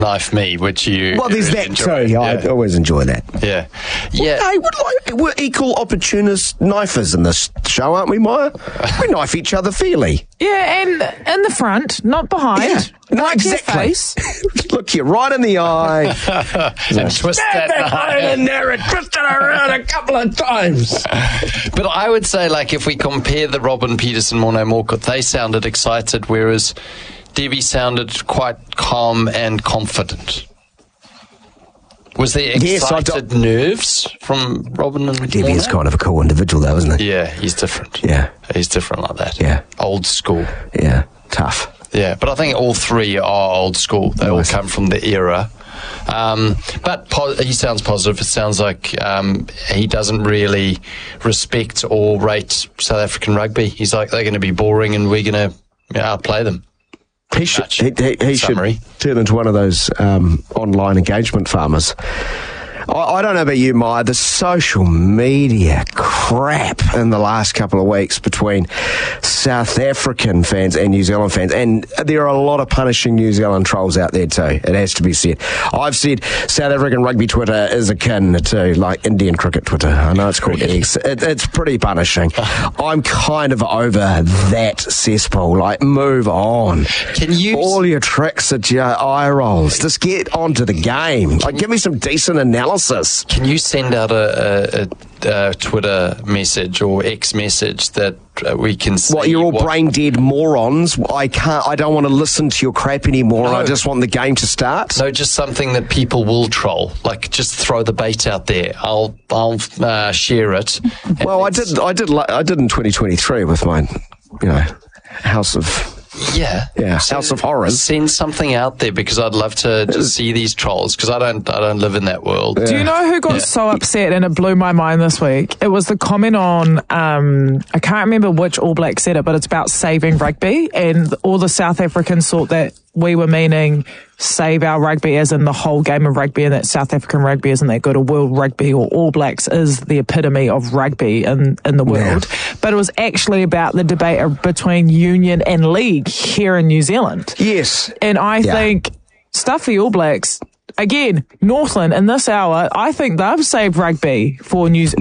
knife me, which you... Well, there's really that enjoy. too. I always enjoy that. Yeah. Yeah. Hey, we're equal opportunist knifers in this show, aren't we, Maya? We knife each other fairly. Yeah, and in the front, not behind. Yeah. No, Like your exactly. face. Look you right in the eye. And twist that knife. in there and twist it around a couple of times. But I would say, like, if we compare the Robin Peterson, Morné Morkut, they sounded excited, whereas Debbie sounded quite calm and confident. Was there excited nerves from Robin and Debbie is Morné? kind of a cool individual, though, isn't he? Yeah, he's different. Yeah. He's different like that. Yeah. Old school. Yeah, tough. Yeah, but I think all three are old school. They all come from the era. But he sounds positive. It sounds like he doesn't really respect or rate South African rugby. He's like, they're going to be boring and we're going to outplay them. He should turn into one of those online engagement farmers. I don't know about you, Maya, the social media crap in the last couple of weeks between South African fans and New Zealand fans, and there are a lot of punishing New Zealand trolls out there too, it has to be said. I've said South African rugby Twitter is akin to like Indian cricket Twitter. I know it's called X. It's pretty punishing. I'm kind of over that cesspool. Like, move on. Can you... All your tricks are just eye rolls. Just get onto the game. Like, give me some decent analysis. Can you send out a Twitter message or X message that we can see? What, you're all brain dead morons? I don't want to listen to your crap anymore. No. I just want the game to start. No, just something that people will troll. Like, just throw the bait out there. I'll share it. Well, I did in 2023 with my, House of Horrors. Send something out there, because I'd love to just see these trolls, because I don't live in that world. Do you know who got so upset, and it blew my mind this week? It was the comment on, I can't remember which All Black said it, but it's about saving rugby, and all the South Africans thought that we were meaning save our rugby as in the whole game of rugby, and that South African rugby isn't that good, or world rugby or All Blacks is the epitome of rugby in the world. Yeah. But it was actually about the debate between union and league here in New Zealand. Yes. And I think stuff for the All Blacks, again, Northland in this hour, I think they've saved rugby for New Zealand.